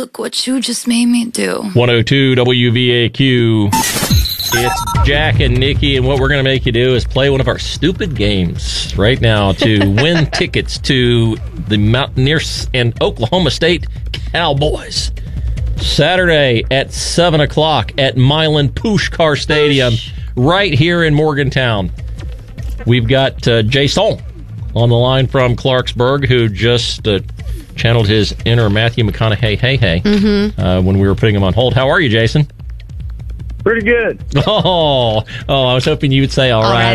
look what you just made me do. 102 WVAQ. It's Jack and Nikki, and what we're going to make you do is play one of our stupid games right now to win tickets to the Mountaineers and Oklahoma State Cowboys. Saturday at 7 o'clock at Milan Puskar Stadium right here in Morgantown. We've got Jason on the line from Clarksburg, who just channeled his inner Matthew McConaughey when we were putting him on hold. How are you, Jason? Pretty good. Oh, I was hoping you would say, all right.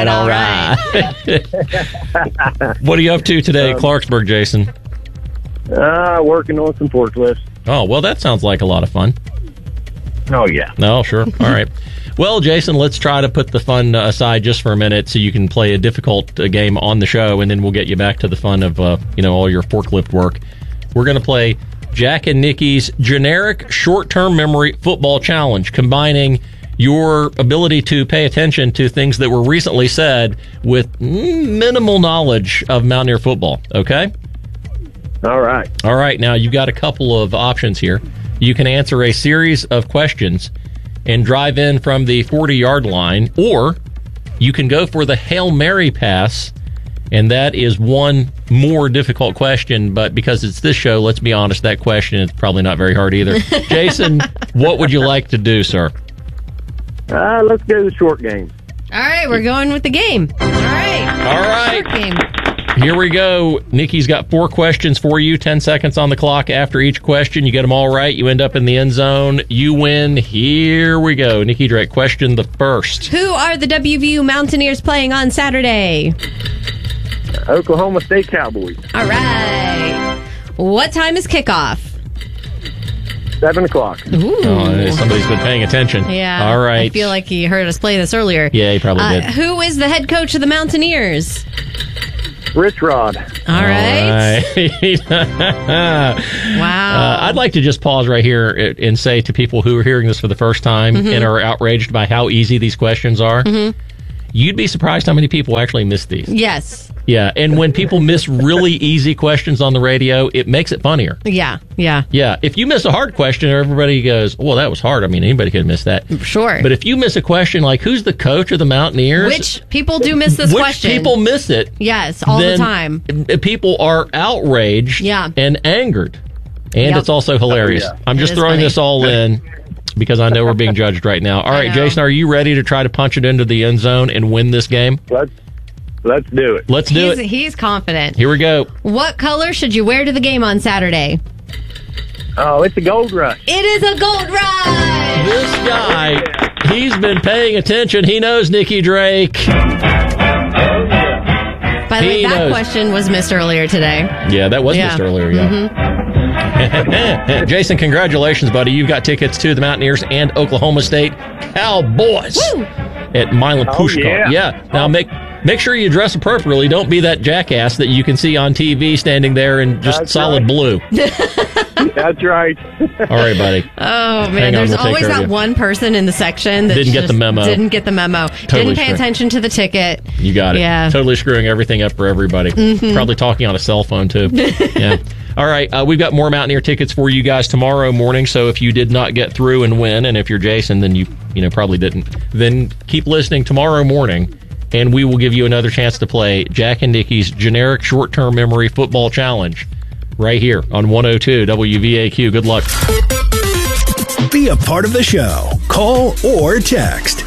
What are you up to today at Clarksburg, Jason? Working on some forklifts. Oh, well, that sounds like a lot of fun. Oh, yeah. No, sure. All right. Well, Jason, let's try to put the fun aside just for a minute so you can play a difficult game on the show, and then we'll get you back to the fun of all your forklift work. We're going to play Jack and Nikki's generic short-term memory football challenge, combining your ability to pay attention to things that were recently said with minimal knowledge of Mountaineer football. Okay? All right. All right. Now, you've got a couple of options here. You can answer a series of questions and drive in from the 40-yard line, or you can go for the Hail Mary pass, and that is one more difficult question, but because it's this show, let's be honest, that question is probably not very hard either. Jason, what would you like to do, sir? Let's go to the short game. All right, we're going with the game. All right. Short game. Here we go. Nikki's got 4 questions for you, 10 seconds on the clock after each question. You get them all right, you end up in the end zone. You win. Here we go. Nikki Drake, question the first. Who are the WVU Mountaineers playing on Saturday? Oklahoma State Cowboys. All right. What time is kickoff? 7 o'clock. Ooh. Oh, somebody's been paying attention. Yeah. All right. I feel like he heard us play this earlier. Yeah, he probably did. Who is the head coach of the Mountaineers? Rich Rod. All right. Wow. I'd like to just pause right here and say to people who are hearing this for the first time and are outraged by how easy these questions are, you'd be surprised how many people actually miss these. Yes. Yeah, and when people miss really easy questions on the radio, it makes it funnier. Yeah. Yeah, if you miss a hard question, everybody goes, well, that was hard. I mean, anybody could miss that. Sure. But if you miss a question like, who's the coach of the Mountaineers? Which people do miss this question. Which people miss it. Yes, all the time. People are outraged and angered. And it's also hilarious. Oh, yeah. I'm just throwing this all in because I know we're being judged right now. All right, Jason, are you ready to try to punch it into the end zone and win this game? Let's do it. Let's do it. He's confident. Here we go. What color should you wear to the game on Saturday? Oh, it's a gold rush. It is a gold rush. This guy, he's been paying attention. He knows Nikki Drake. By the way, that question was missed earlier today. Yeah, that was missed earlier, Jason, congratulations, buddy. You've got tickets to the Mountaineers and Oklahoma State Cowboys at Milan Puskar. Yeah. Now, make sure you dress appropriately. Don't be that jackass that you can see on TV standing there in just solid blue. That's right. All right, buddy. Oh, man. There's always that one person in the section that didn't get the memo. Didn't pay attention to the ticket. You got it. Yeah. Totally screwing everything up for everybody. Probably talking on a cell phone, too. Yeah. All right. We've got more Mountaineer tickets for you guys tomorrow morning. So if you did not get through and win, and if you're Jason, then you probably didn't, then keep listening tomorrow morning, and we will give you another chance to play Jack and Nikki's generic short-term memory football challenge right here on 102 WVAQ. Good luck. Be a part of the show. Call or text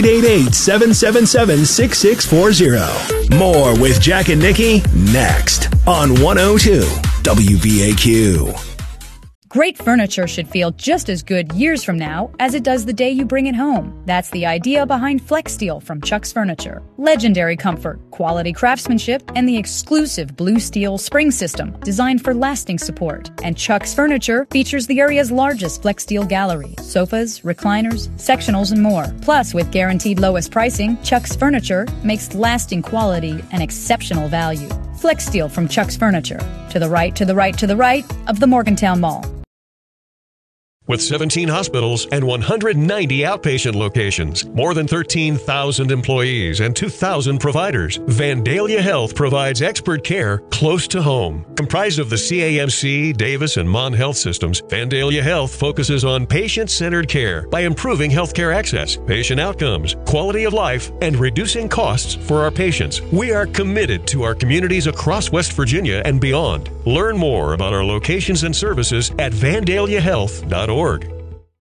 888-777-6640. More with Jack and Nikki next on 102 WVAQ. Great furniture should feel just as good years from now as it does the day you bring it home. That's the idea behind FlexSteel from Chuck's Furniture. Legendary comfort, quality craftsmanship, and the exclusive Blue Steel spring system designed for lasting support. And Chuck's Furniture features the area's largest FlexSteel gallery, sofas, recliners, sectionals, and more. Plus, with guaranteed lowest pricing, Chuck's Furniture makes lasting quality and exceptional value. FlexSteel from Chuck's Furniture. To the right, to the right, to the right of the Morgantown Mall. with 17 hospitals and 190 outpatient locations, more than 13,000 employees and 2,000 providers. Vandalia Health provides expert care close to home. Comprised of the CAMC, Davis, and Mon Health systems, Vandalia Health focuses on patient-centered care by improving healthcare access, patient outcomes, quality of life, and reducing costs for our patients. We are committed to our communities across West Virginia and beyond. Learn more about our locations and services at vandaliahealth.org.